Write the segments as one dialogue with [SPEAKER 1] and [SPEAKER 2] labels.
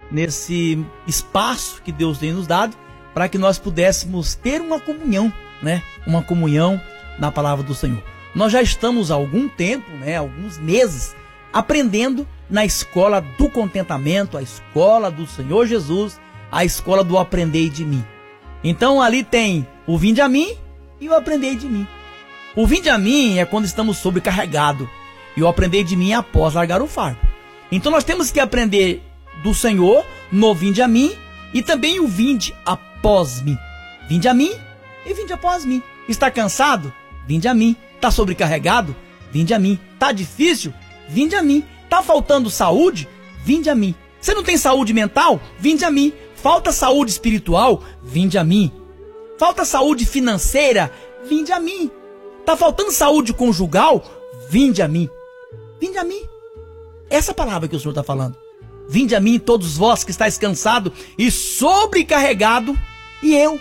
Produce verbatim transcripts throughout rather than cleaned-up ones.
[SPEAKER 1] nesse espaço que Deus tem nos dado, para que nós pudéssemos ter uma comunhão, né? Uma comunhão na palavra do Senhor. Nós já estamos há algum tempo, né? Alguns meses, aprendendo na escola do contentamento, a escola do Senhor Jesus, a escola do aprendei de mim. Então ali tem o vinde a mim e o aprendei de mim. O vinde a mim é quando estamos sobrecarregados, e o aprendei de mim é após largar o fardo. Então nós temos que aprender do Senhor no vinde a mim e também o vinde após mim. Vinde a mim e vinde após mim. Está cansado? Vinde a mim. Está sobrecarregado? Vinde a mim. Está difícil? Vinde a mim. Está faltando saúde? Vinde a mim. Você não tem saúde mental? Vinde a mim. Falta saúde espiritual? Vinde a mim. Falta saúde financeira? Vinde a mim. Está faltando saúde conjugal? Vinde a mim. Vinde a mim. Essa palavra que o Senhor está falando. Vinde a mim todos vós que estáis cansado e sobrecarregado, e eu,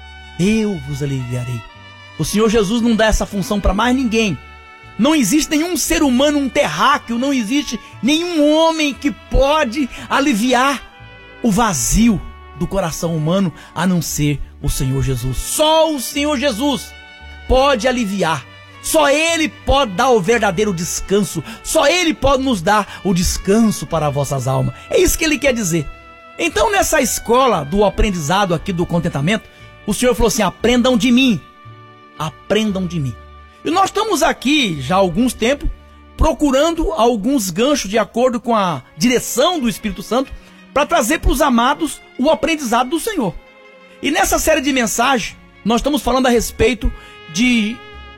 [SPEAKER 1] eu vos aliviarei. O Senhor Jesus não dá essa função para mais ninguém. Não existe nenhum ser humano, um terráqueo, não existe nenhum homem que pode aliviar o vazio do coração humano, a não ser o Senhor Jesus. Só o Senhor Jesus pode aliviar. Só Ele pode dar o verdadeiro descanso. Só Ele pode nos dar o descanso para as vossas almas. É isso que Ele quer dizer. Então, nessa escola do aprendizado aqui do contentamento, o Senhor falou assim: aprendam de mim. Aprendam de mim. E nós estamos aqui já há alguns tempos procurando alguns ganchos de acordo com a direção do Espírito Santo para trazer para os amados o aprendizado do Senhor. E nessa série de mensagens nós estamos falando a respeito de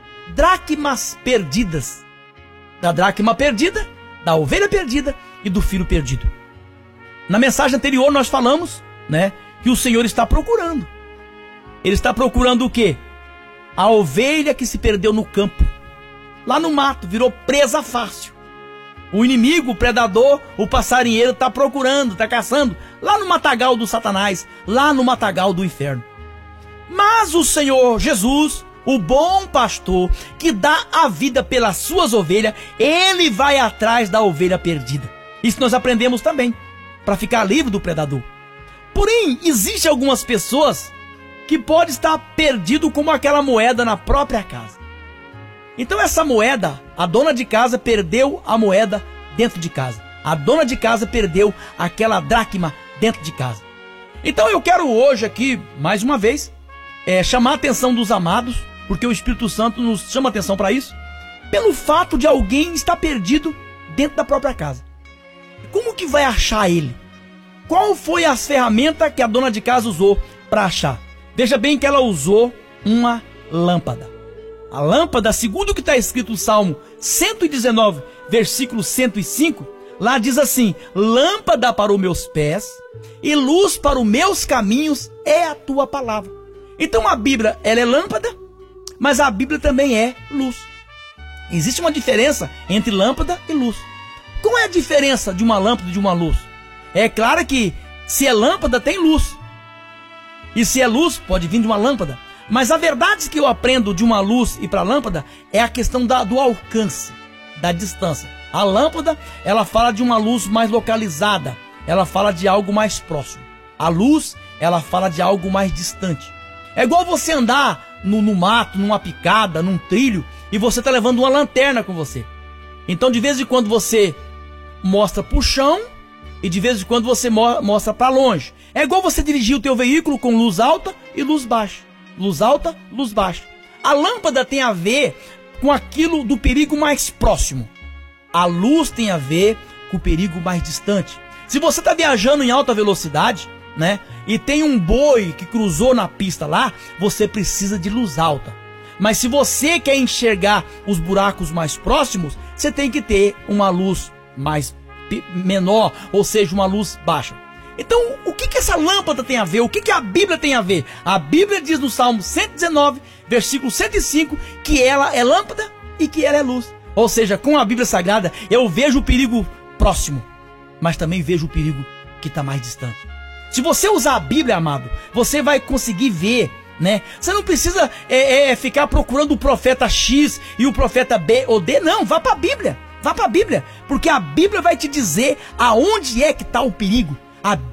[SPEAKER 1] dracmas perdidas. Da dracma perdida, da ovelha perdida e do filho perdido. Na mensagem anterior nós falamos, né, que o Senhor está procurando. Ele está procurando o quê? A ovelha que se perdeu no campo, lá no mato, virou presa fácil. O inimigo, o predador, o passarinheiro está procurando, está caçando, lá no matagal do Satanás, lá no matagal do inferno. Mas o Senhor Jesus, o bom pastor, que dá a vida pelas suas ovelhas, Ele vai atrás da ovelha perdida. Isso nós aprendemos também, para ficar livre do predador. Porém, existem algumas pessoas que podem estar perdido como aquela moeda na própria casa. Então essa moeda, a dona de casa perdeu a moeda dentro de casa. A dona de casa perdeu aquela dracma dentro de casa. Então eu quero hoje aqui, mais uma vez, é, chamar a atenção dos amados, porque o Espírito Santo nos chama a atenção para isso, pelo fato de alguém estar perdido dentro da própria casa. Como que vai achar ele? Qual foi as ferramentas que a dona de casa usou para achar? Veja bem que ela usou uma lâmpada. A lâmpada, segundo o que está escrito no Salmo cento e dezenove, versículo cento e cinco, lá diz assim: lâmpada para os meus pés e luz para os meus caminhos é a tua palavra. Então a Bíblia, ela é lâmpada, mas a Bíblia também é luz. Existe uma diferença entre lâmpada e luz. Qual é a diferença de uma lâmpada e de uma luz? É claro que se é lâmpada tem luz, e se é luz pode vir de uma lâmpada. Mas a verdade que eu aprendo de uma luz e para a lâmpada é a questão da, do alcance, da distância. A lâmpada, ela fala de uma luz mais localizada, ela fala de algo mais próximo. A luz, ela fala de algo mais distante. É igual você andar no, no mato, numa picada, num trilho, e você está levando uma lanterna com você. Então de vez em quando você mostra para o chão e de vez em quando você mo mostra para longe. É igual você dirigir o teu veículo com luz alta e luz baixa. Luz alta, luz baixa. A lâmpada tem a ver com aquilo do perigo mais próximo. A luz tem a ver com o perigo mais distante. Se você está viajando em alta velocidade, né, e tem um boi que cruzou na pista lá, você precisa de luz alta. Mas se você quer enxergar os buracos mais próximos, você tem que ter uma luz mais menor, ou seja, uma luz baixa. Então, o que que essa lâmpada tem a ver? O que que a Bíblia tem a ver? A Bíblia diz no Salmo cento e dezenove, versículo cento e cinco, que ela é lâmpada e que ela é luz. Ou seja, com a Bíblia Sagrada, eu vejo o perigo próximo, mas também vejo o perigo que está mais distante. Se você usar a Bíblia, amado, você vai conseguir ver, né? Você não precisa é, é, ficar procurando o profeta X e o profeta B ou D, não, vá para a Bíblia. Vá para a Bíblia, porque a Bíblia vai te dizer aonde é que está o perigo. A